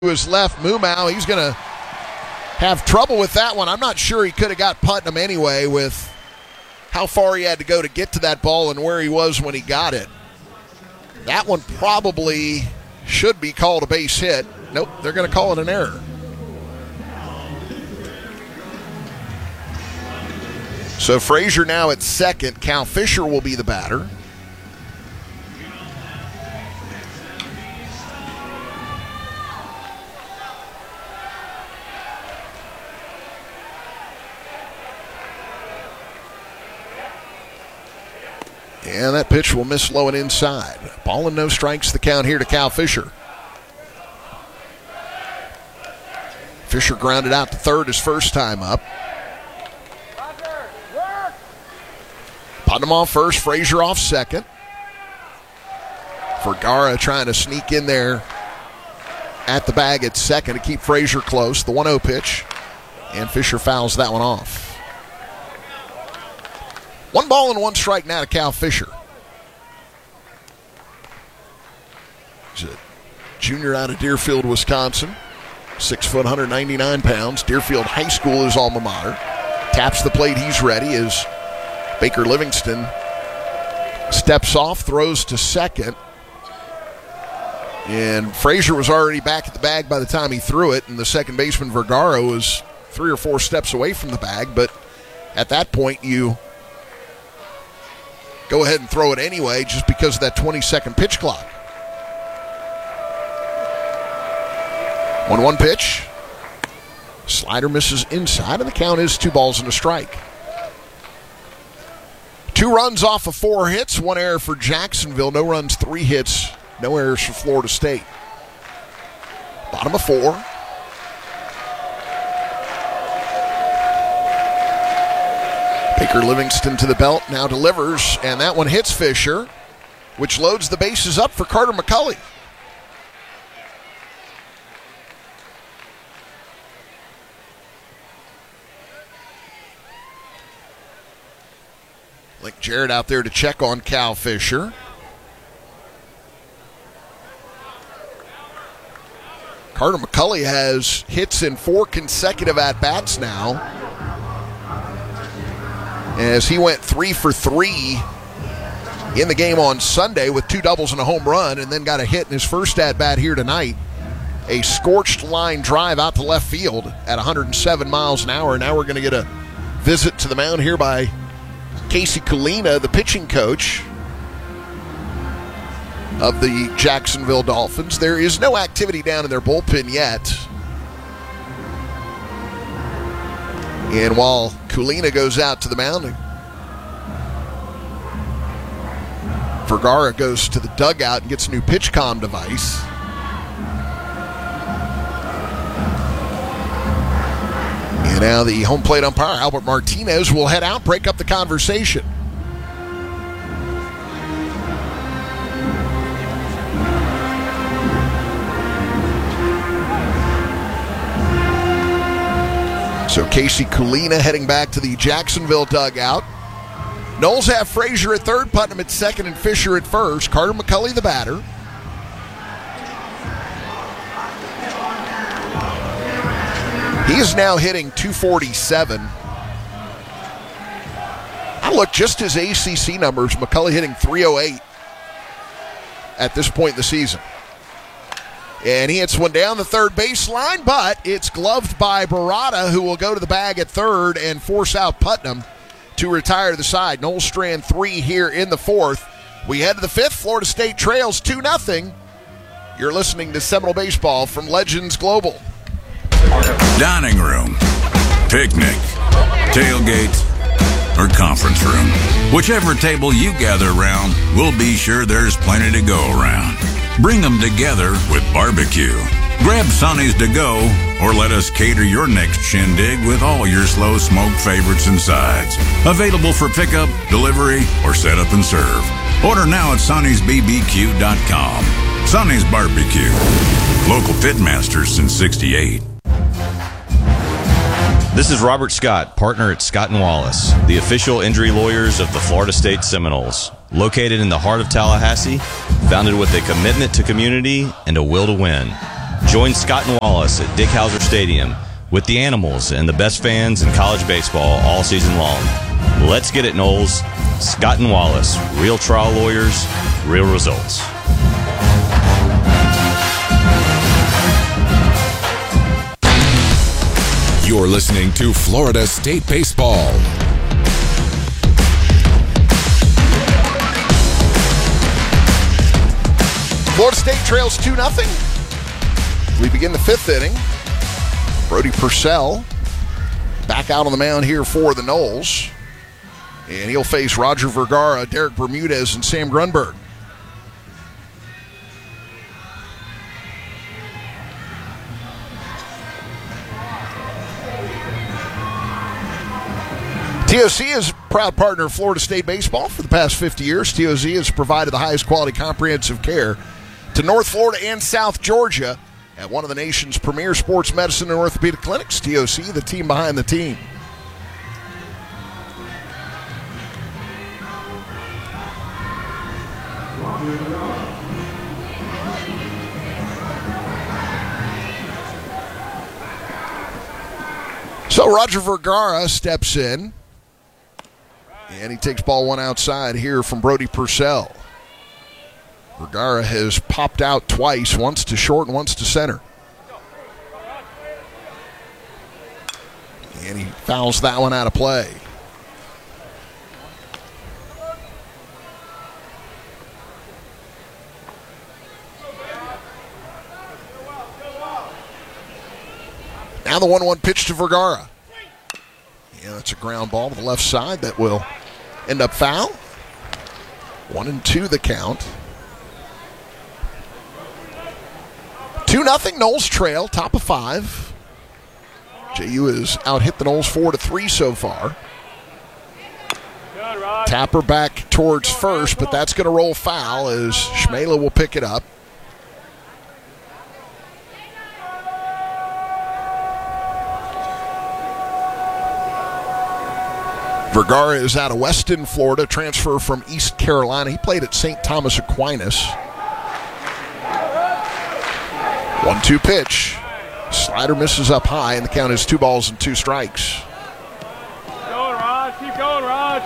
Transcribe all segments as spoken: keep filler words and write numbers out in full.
his left, Mumau. He's going to have trouble with that one. I'm not sure he could have got Putnam anyway with how far he had to go to get to that ball and where he was when he got it. That one probably should be called a base hit. Nope, they're going to call it an error. So Frazier now at second. Cal Fisher will be the batter. And that pitch will miss low and inside. Ball and no strikes, the count here to Cal Fisher. Fisher grounded out to third his first time up. Putnam off first, Frazier off second. Vergara trying to sneak in there at the bag at second to keep Frazier close. The one oh pitch, and Fisher fouls that one off. One ball and one strike now to Cal Fisher. He's a junior out of Deerfield, Wisconsin. Six foot, one hundred ninety-nine pounds. Deerfield High School is alma mater. Taps the plate, he's ready as Baker Livingston steps off, throws to second. And Frazier was already back at the bag by the time he threw it, and the second baseman Vergara was three or four steps away from the bag. But at that point, you go ahead and throw it anyway just because of that twenty-second pitch clock. one one pitch. Slider misses inside, and the count is two balls and a strike. Two runs off of four hits, one error for Jacksonville. No runs, three hits, no errors for Florida State. Bottom of four. Baker Livingston to the belt, now delivers, and that one hits Fisher, which loads the bases up for Carter McCulley. Like Jared out there to check on Cal Fisher. Carter McCulley has hits in four consecutive at-bats now, as he went three for three in the game on Sunday with two doubles and a home run, and then got a hit in his first at-bat here tonight. A scorched line drive out to left field at one hundred seven miles an hour. Now we're going to get a visit to the mound here by Casey Kulina, the pitching coach of the Jacksonville Dolphins. There is no activity down in their bullpen yet. And while Kulina goes out to the mound, Vergara goes to the dugout and gets a new pitch comm device. And now the home plate umpire, Albert Martinez, will head out, break up the conversation. So Casey Kulina heading back to the Jacksonville dugout. Noles have Frazier at third, Putnam at second, and Fisher at first. Carter McCulley the batter. He is now hitting two forty-seven. I look, just his A C C numbers, McCulley hitting three oh eight at this point in the season. And he hits one down the third baseline, but it's gloved by Barada, who will go to the bag at third and force out Putnam to retire to the side. Noel Strand three here in the fourth. We head to the fifth. Florida State trails two nothing. You're listening to Seminole Baseball from Legends Global. Dining room, picnic, tailgate, or conference room. Whichever table you gather around, we'll be sure there's plenty to go around. Bring them together with barbecue. Grab Sonny's to go, or let us cater your next shindig with all your slow smoke favorites and sides. Available for pickup, delivery, or set up and serve. Order now at Sonny's B B Q dot com. Sonny's Barbecue. Local pitmaster since sixty-eight. This is Robert Scott, partner at Scott and Wallace, the official injury lawyers of the Florida State Seminoles. Located in the heart of Tallahassee, founded with a commitment to community and a will to win. Join Scott and Wallace at Dick Hauser Stadium with the Animals and the best fans in college baseball all season long. Let's get it, Noles. Scott and Wallace, real trial lawyers, real results. You're listening to Florida State Baseball. Florida State trails two nothing. We begin the fifth inning. Brody Purcell back out on the mound here for the Noles. And he'll face Roger Vergara, Derek Bermudez, and Sam Grunberg. T O C is a proud partner of Florida State Baseball for the past fifty years. T O C has provided the highest quality comprehensive care to North Florida and South Georgia at one of the nation's premier sports medicine and orthopedic clinics. T O C, the team behind the team. So Roger Vergara steps in, and he takes ball one outside here from Brody Purcell. Vergara has popped out twice, once to short and once to center. And he fouls that one out of play. Now the one one pitch to Vergara. Yeah, that's a ground ball to the left side that will end up foul. One and two the count. Two nothing Noles trail, top of five. J U has out-hit the Noles four to three so far. Tapper back towards first, but that's going to roll foul as Schmela will pick it up. Vergara is out of Weston, Florida, transfer from East Carolina. He played at Saint Thomas Aquinas. one two pitch. Slider misses up high, and the count is two balls and two strikes. Keep going, Raj. Keep going, Raj.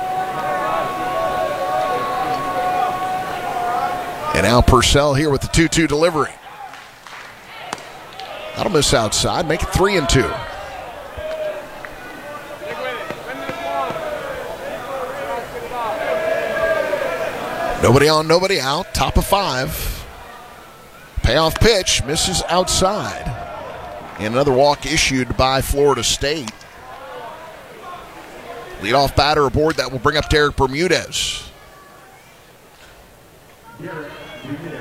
And now Purcell here with the two two delivery. That'll miss outside, make it three and two. Nobody on, nobody out. Top of five. Payoff pitch misses outside. And another walk issued by Florida State. Leadoff batter aboard. That will bring up Derek Bermudez. Derek Bermudez.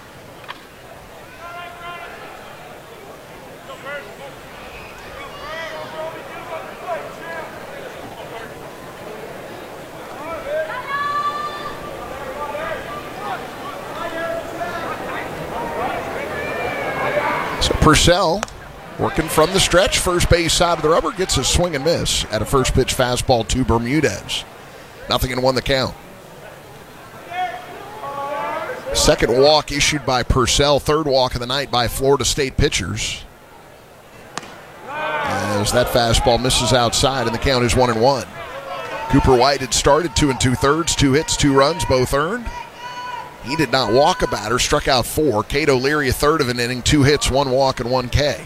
So Purcell working from the stretch, first base side of the rubber, gets a swing and miss at a first pitch fastball to Bermudez. Nothing in one the count. Second walk issued by Purcell, third walk of the night by Florida State pitchers. As that fastball misses outside and the count is one and one. Cooper White had started two and two thirds, two hits, two runs, both earned. He did not walk a batter, struck out four. Cade O'Leary, a third of an inning, two hits, one walk, and one K.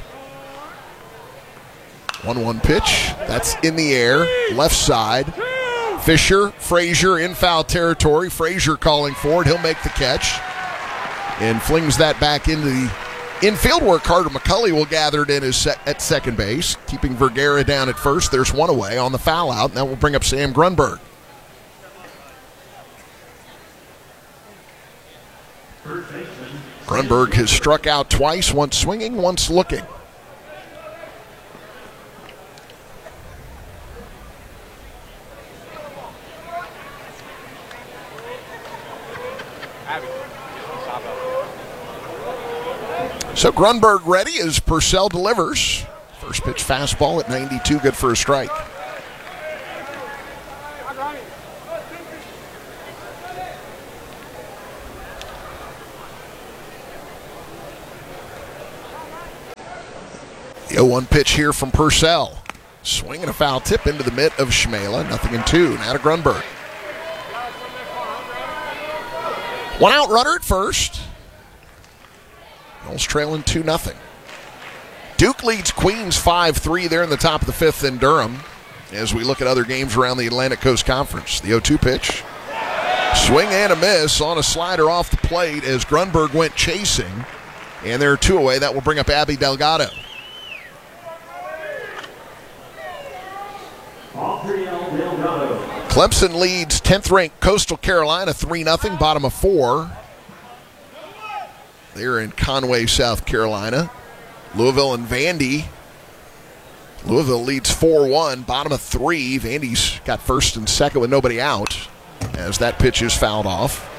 one one pitch. That's in the air, left side. Fisher, Frazier in foul territory. Frazier calling for it. He'll make the catch and flings that back into the infield where Carter McCulley will gather it in his se- at second base, keeping Vergara down at first. There's one away on the foul out, and that will bring up Sam Grunberg. Grunberg has struck out twice, once swinging, once looking. So Grunberg ready as Purcell delivers. First pitch fastball at ninety-two, good for a strike. The oh one pitch here from Purcell. Swing and a foul tip into the mitt of Schmela. Nothing in two. Now to Grunberg. One out runner at first. Noles trailing two nothing. Duke leads Queens five three there in the top of the fifth in Durham as we look at other games around the Atlantic Coast Conference. The oh two pitch. Swing and a miss on a slider off the plate as Grunberg went chasing. And there are two away. That will bring up Abby Delgado. Clemson leads tenth-ranked Coastal Carolina three nothing, bottom of four. They're in Conway, South Carolina. Louisville and Vandy. Louisville leads four one, bottom of three. Vandy's got first and second with nobody out as that pitch is fouled off.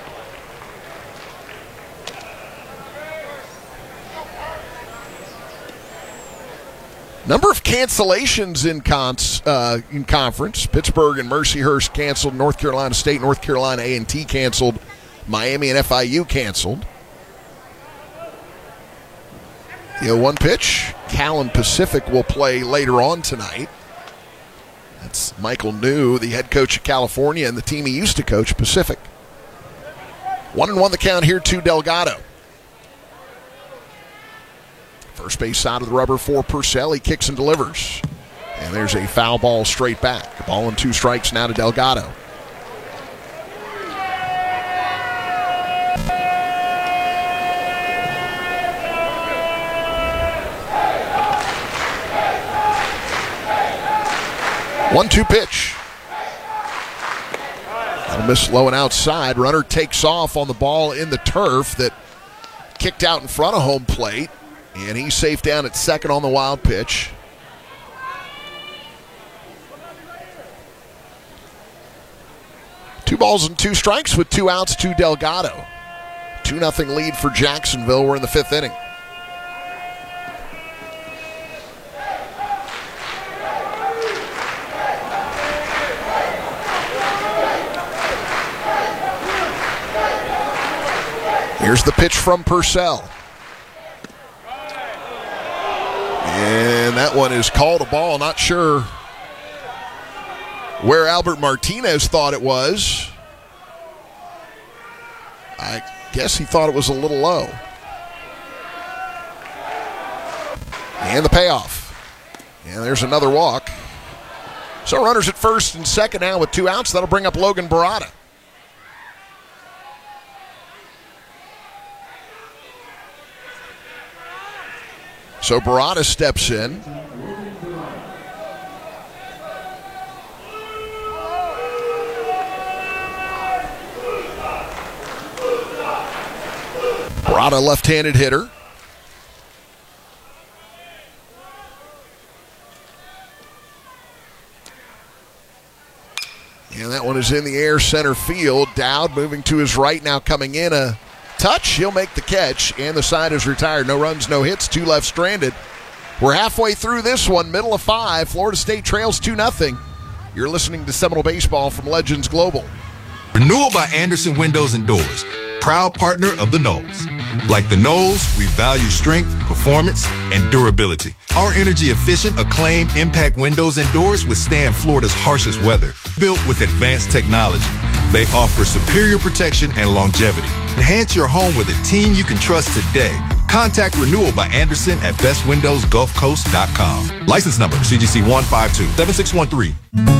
Number of cancellations in, cons, uh, in conference. Pittsburgh and Mercyhurst canceled. North Carolina State, North Carolina A and T canceled. Miami and F I U canceled. The oh one pitch. Cal and Pacific will play later on tonight. That's Michael New, the head coach of California, and the team he used to coach, Pacific. One and one the count here to Delgado. First base side of the rubber for Purcell. He kicks and delivers. And there's a foul ball straight back. Ball and two strikes now to Delgado. one two pitch. That'll miss low and outside. Runner takes off on the ball in the turf that kicked out in front of home plate. And he's safe down at second on the wild pitch. Two balls and two strikes with two outs to Delgado. two nothing lead for Jacksonville. We're in the fifth inning. Here's the pitch from Purcell. And that one is called a ball. Not sure where Albert Martinez thought it was. I guess he thought it was a little low. And the payoff. And there's another walk. So runners at first and second now with two outs. That'll bring up Logan Barada. So Barada steps in. Barada, left-handed hitter. And that one is in the air, center field. Dowd moving to his right, now coming in a touch. He'll make the catch, and the side is retired. No runs, no hits, two left stranded. We're halfway through this one, middle of five. Florida State trails two nothing. You're listening to Seminole Baseball from Legends Global. Renewal by Anderson Windows and Doors, proud partner of the Noles. Like the Noles, we value strength, performance, and durability. Our energy-efficient, acclaimed impact windows and doors withstand Florida's harshest weather. Built with advanced technology, they offer superior protection and longevity. Enhance your home with a team you can trust today. Contact Renewal by Anderson at best windows gulf coast dot com. License number C G C one five two seven six one three.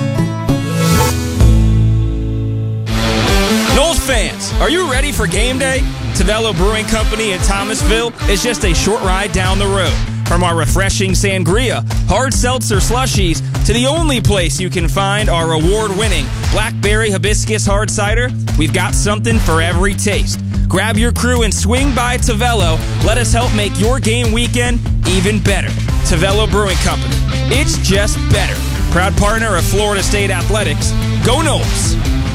Noles fans, are you ready for game day? Tavello Brewing Company in Thomasville is just a short ride down the road. From our refreshing sangria, hard seltzer slushies, to the only place you can find our award-winning blackberry hibiscus hard cider, we've got something for every taste. Grab your crew and swing by Tavello. Let us help make your game weekend even better. Tavello Brewing Company. It's just better. Proud partner of Florida State Athletics. Go Noles!